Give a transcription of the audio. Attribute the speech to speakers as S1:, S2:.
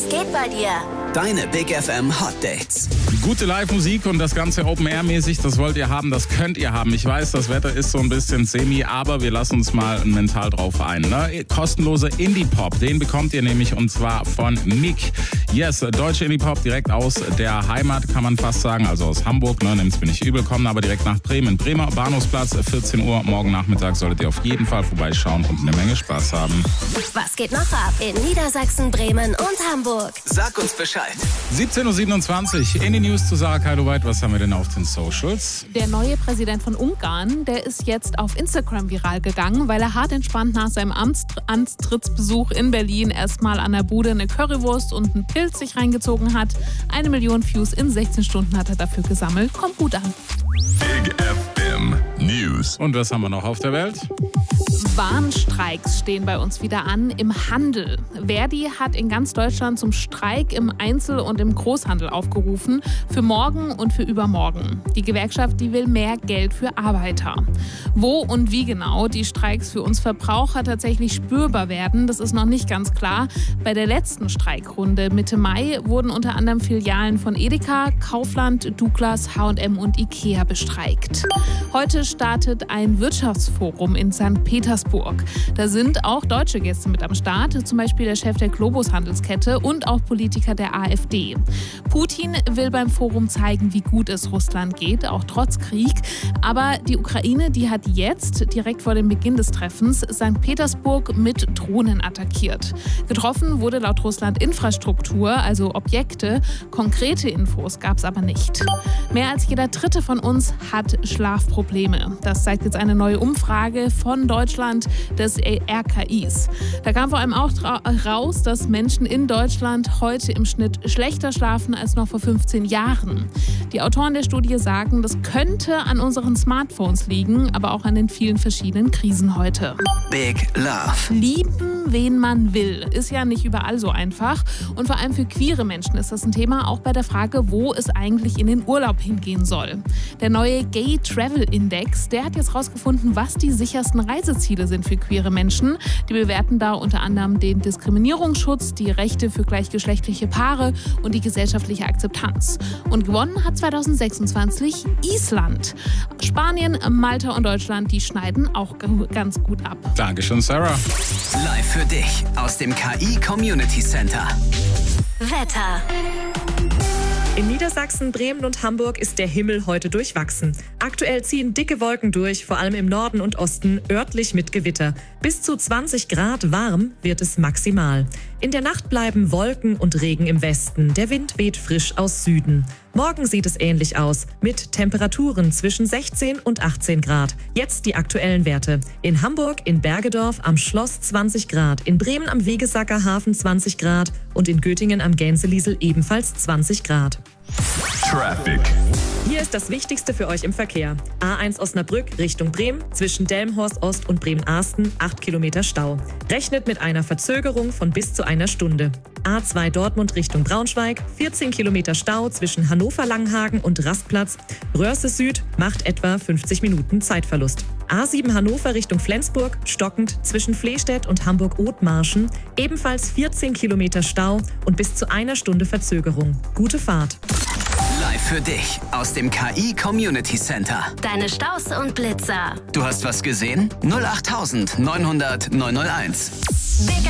S1: Was geht bei dir?
S2: Deine Big FM Hot Dates.
S3: Gute Live-Musik und das Ganze Open-Air-mäßig, das wollt ihr haben, das könnt ihr haben. Ich weiß, das Wetter ist so ein bisschen semi, aber wir lassen uns mal mental drauf ein. Ne? Kostenlose Indie-Pop, den bekommt ihr nämlich und zwar von Mick. Yes, deutsche Indie-Pop direkt aus der Heimat, kann man fast sagen, also aus Hamburg. Ne? Nimmt's mir nicht übel, kommen aber direkt nach Bremen. Bremer Bahnhofsplatz, 14 Uhr, morgen Nachmittag solltet ihr auf jeden Fall vorbeischauen und eine Menge Spaß haben.
S1: Was geht noch ab in Niedersachsen, Bremen und Hamburg?
S2: Sag uns Bescheid.
S3: 17.27 Uhr in die News zu Sarah Kailuweit. Was haben wir denn auf den Socials?
S4: Der neue Präsident von Ungarn, der ist jetzt auf Instagram viral gegangen, weil er hart entspannt nach seinem Amtstrittsbesuch in Berlin erstmal an der Bude eine Currywurst und einen Pilz sich reingezogen hat. 1 Million Views in 16 Stunden hat er dafür gesammelt. Kommt gut an.
S5: Big FM News.
S3: Und was haben wir noch auf der Welt?
S4: Warnstreiks stehen bei uns wieder an im Handel. Verdi hat in ganz Deutschland zum Streik im Einzel- und im Großhandel aufgerufen, für morgen und für übermorgen. Die Gewerkschaft, die will mehr Geld für Arbeiter. Wo und wie genau die Streiks für uns Verbraucher tatsächlich spürbar werden, das ist noch nicht ganz klar. Bei der letzten Streikrunde Mitte Mai wurden unter anderem Filialen von Edeka, Kaufland, Douglas, H&M und Ikea bestreikt. Heute startet ein Wirtschaftsforum in St. Petersburg. Da sind auch deutsche Gäste mit am Start, zum Beispiel der Chef der Globus-Handelskette und auch Politiker der AfD. Putin will beim Forum zeigen, wie gut es Russland geht, auch trotz Krieg. Aber die Ukraine, die hat jetzt, direkt vor dem Beginn des Treffens, St. Petersburg mit Drohnen attackiert. Getroffen wurde laut Russland Infrastruktur, also Objekte. Konkrete Infos gab es aber nicht. Mehr als jeder Dritte von uns hat Schlafprobleme. Das zeigt jetzt eine neue Umfrage von Deutschland des RKIs. Da kam vor allem auch raus, dass Menschen in Deutschland heute im Schnitt schlechter schlafen als noch vor 15 Jahren. Die Autoren der Studie sagen, das könnte an unseren Smartphones liegen, aber auch an den vielen verschiedenen Krisen heute.
S2: Big Love.
S4: Lieben, wen man will, ist ja nicht überall so einfach. Und vor allem für queere Menschen ist das ein Thema, auch bei der Frage, wo es eigentlich in den Urlaub hingehen soll. Der neue Gay Travel Index, der hat jetzt rausgefunden, was die sichersten Reiseziele sind für queere Menschen. Die bewerten da unter anderem den Diskriminierungsschutz, die Rechte für gleichgeschlechtliche Paare und die gesellschaftliche Akzeptanz. Und gewonnen hat 2026 Island. Spanien, Malta und Deutschland, die schneiden auch ganz gut ab.
S3: Dankeschön, Sarah.
S2: Live für dich aus dem KI Community Center.
S1: Wetter.
S6: In Niedersachsen, Bremen und Hamburg ist der Himmel heute durchwachsen. Aktuell ziehen dicke Wolken durch, vor allem im Norden und Osten, örtlich mit Gewitter. Bis zu 20 Grad warm wird es maximal. In der Nacht bleiben Wolken und Regen im Westen. Der Wind weht frisch aus Süden. Morgen sieht es ähnlich aus, mit Temperaturen zwischen 16 und 18 Grad. Jetzt die aktuellen Werte. In Hamburg, in Bergedorf am Schloss 20 Grad, in Bremen am Wegesacker Hafen 20 Grad und in Göttingen am Gänseliesel ebenfalls 20 Grad.
S5: Traffic.
S6: Hier ist das Wichtigste für euch im Verkehr. A1 Osnabrück Richtung Bremen, zwischen Delmenhorst Ost und Bremen-Arsten 8 Kilometer Stau. Rechnet mit einer Verzögerung von bis zu einer Stunde. A2 Dortmund Richtung Braunschweig, 14 Kilometer Stau zwischen Hannover-Langenhagen und Rastplatz. Röhrse Süd macht etwa 50 Minuten Zeitverlust. A7 Hannover Richtung Flensburg, stockend zwischen Flehstedt und Hamburg-Othmarschen, ebenfalls 14 Kilometer Stau und bis zu einer Stunde Verzögerung. Gute Fahrt.
S2: Live für dich aus dem KI Community Center.
S1: Deine Staus und Blitzer.
S2: Du hast was gesehen? 08900 901.
S1: Big